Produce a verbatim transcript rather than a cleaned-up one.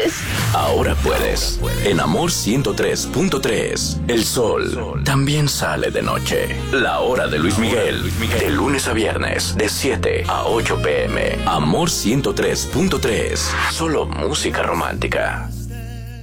puedes. Ahora puedes. En Amor ciento tres punto tres. El sol también sale de noche. La hora de Luis Miguel. De lunes a viernes, de siete a ocho pm. Amor ciento tres punto tres. Solo música romántica.